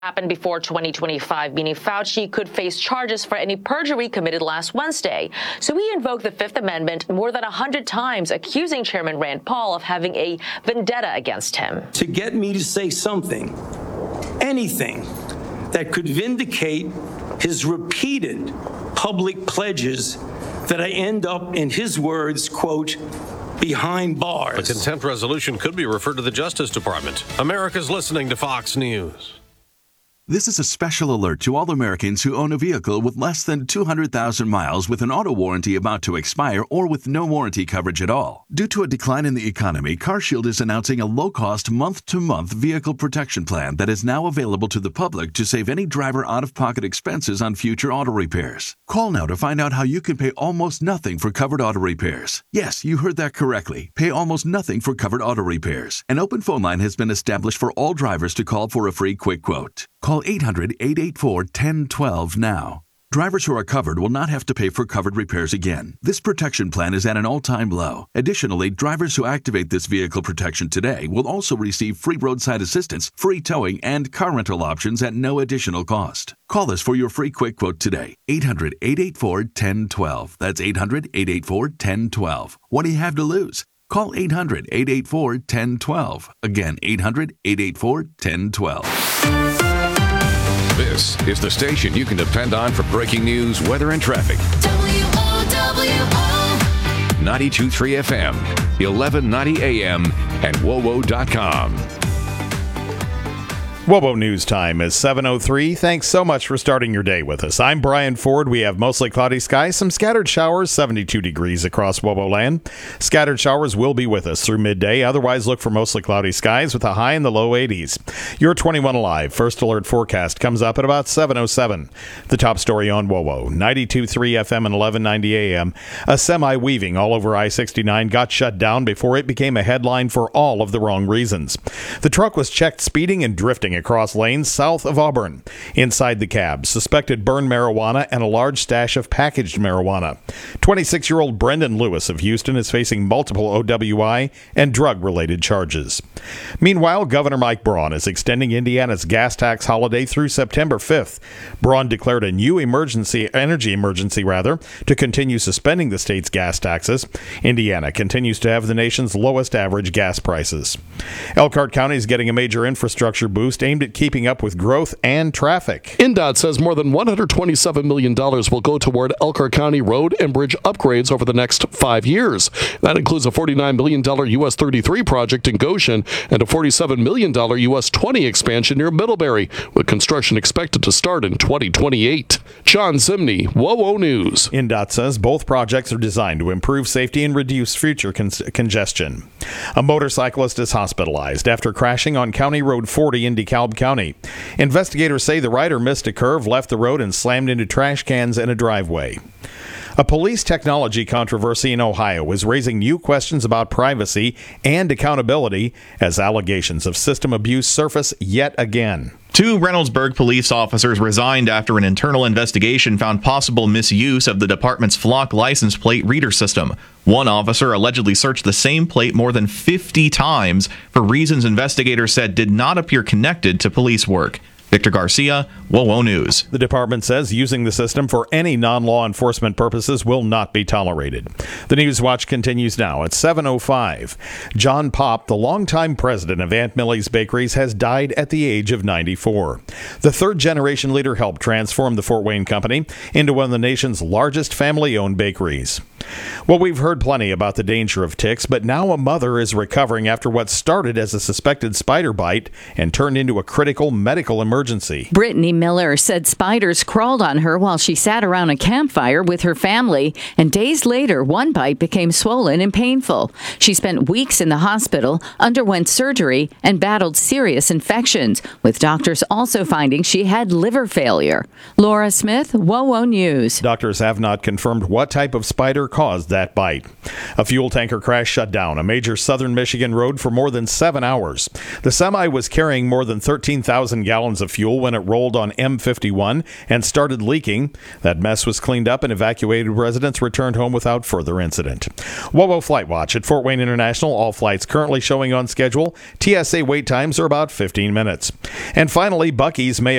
Happened before 2025, meaning Fauci could face charges for any perjury committed last Wednesday. So he invoked the Fifth Amendment more than 100 times, accusing Chairman Rand Paul of having a vendetta against him. To get me to say something, anything, that could vindicate his repeated public pledges that I end up, in his words, quote, behind bars. The contempt resolution could be referred to the Justice Department. America's listening to Fox News. This is a special alert to all Americans who own a vehicle with less than 200,000 miles with an auto warranty about to expire or with no warranty coverage at all. Due to a decline in the economy, CarShield is announcing a low-cost month-to-month vehicle protection plan that is now available to the public to save any driver out-of-pocket expenses on future auto repairs. Call now to find out how you can pay almost nothing for covered auto repairs. Yes, you heard that correctly. Pay almost nothing for covered auto repairs. An open phone line has been established for all drivers to call for a free quick quote. Call 800-884-1012 now. Drivers who are covered will not have to pay for covered repairs again. This protection plan is at an all-time low. Additionally, drivers who activate this vehicle protection today will also receive free roadside assistance, free towing, and car rental options at no additional cost. Call us for your free quick quote today. 800-884-1012. That's 800-884-1012. What do you have to lose? Call 800-884-1012. Again, 800-884-1012. This is the station you can depend on for breaking news, weather, and traffic. WOWO 92.3 FM, 1190 AM, and WOWO.com. WOWO News Time is 7:03. Thanks so much for starting your day with us. I'm Brian Ford. We have mostly cloudy skies, some scattered showers, 72 degrees across WOWO land. Scattered showers will be with us through midday. Otherwise, look for mostly cloudy skies with a high in the low 80s. Your 21 Alive First Alert forecast comes up at about 7:07. The top story on WOWO, 92.3 FM and 1190 AM. A semi weaving all over I-69 got shut down before it became a headline for all of the wrong reasons. The truck was checked speeding and drifting across lanes south of Auburn. Inside the cab, suspected burned marijuana and a large stash of packaged marijuana. 26-year-old Brendan Lewis of Houston is facing multiple OWI and drug-related charges. Meanwhile, Governor Mike Braun is extending Indiana's gas tax holiday through September 5th. Braun declared a new energy emergency to continue suspending the state's gas taxes. Indiana continues to have the nation's lowest average gas prices. Elkhart County is getting a major infrastructure boost aimed at keeping up with growth and traffic. INDOT says more than $127 million will go toward Elkhart County road and bridge upgrades over the next 5 years. That includes a $49 million US 33 project in Goshen and a $47 million US 20 expansion near Middlebury, with construction expected to start in 2028. John Zimney, WOWO News. INDOT says both projects are designed to improve safety and reduce future congestion. A motorcyclist is hospitalized after crashing on County Road 40 in DeKalb County. Investigators say the rider missed a curve, left the road, and slammed into trash cans in a driveway. A police technology controversy in Ohio is raising new questions about privacy and accountability as allegations of system abuse surface yet again. 2 Reynoldsburg police officers resigned after an internal investigation found possible misuse of the department's Flock license plate reader system. One officer allegedly searched the same plate more than 50 times for reasons investigators said did not appear connected to police work. Victor Garcia, WOWO News. The department says using the system for any non-law enforcement purposes will not be tolerated. The News Watch continues now at 7:05. John Popp, the longtime president of Aunt Millie's Bakeries, has died at the age of 94. The third-generation leader helped transform the Fort Wayne Company into one of the nation's largest family-owned bakeries. Well, we've heard plenty about the danger of ticks, but now a mother is recovering after what started as a suspected spider bite and turned into a critical medical emergency. Brittany Miller said spiders crawled on her while she sat around a campfire with her family, and days later, one bite became swollen and painful. She spent weeks in the hospital, underwent surgery, and battled serious infections, with doctors also finding she had liver failure. Laura Smith, WOWO News. Doctors have not confirmed what type of spider caused that bite. A fuel tanker crash shut down a major southern Michigan road for more than 7 hours. The semi was carrying more than 13,000 gallons of fuel when it rolled on M51 and started leaking. That mess was cleaned up and evacuated residents returned home without further incident. WOWO Flight Watch at Fort Wayne International. All flights currently showing on schedule. TSA wait times are about 15 minutes. And finally, Buc-ee's may